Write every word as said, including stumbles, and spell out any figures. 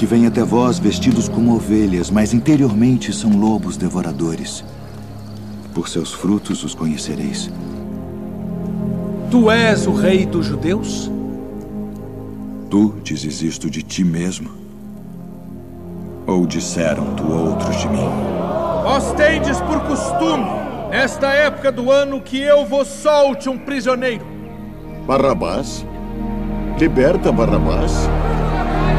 que vêm até vós vestidos como ovelhas, mas interiormente são lobos devoradores. Por seus frutos os conhecereis. Tu és o rei dos judeus? Tu dizes isto de ti mesmo? Ou disseram-te outros de mim? Vós tendes por costume, nesta época do ano, que eu vos solte um prisioneiro. Barrabás? Liberta Barrabás?